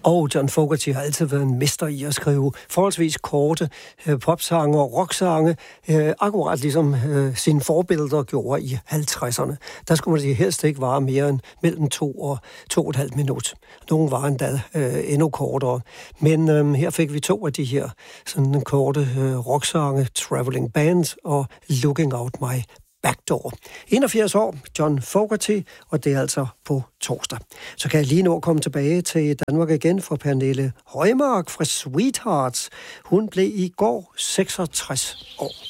Og John Fogerty har altid været en mester i at skrive forholdsvis korte popsange og rocksange, akkurat ligesom sine forbilleder gjorde i 50'erne. Der skulle man helst ikke vare mere end mellem 2 og 2,5 minut. Nogle var endda endnu kortere. Men her fik vi 2 af de her sådan korte rocksange, Traveling Band og Looking Out My Backdoor. 81 år, John Fogerty, og det er altså på torsdag. Så kan jeg lige nå komme tilbage til Danmark igen for Pernille Højmark fra Sweethearts. Hun blev i går 66 år.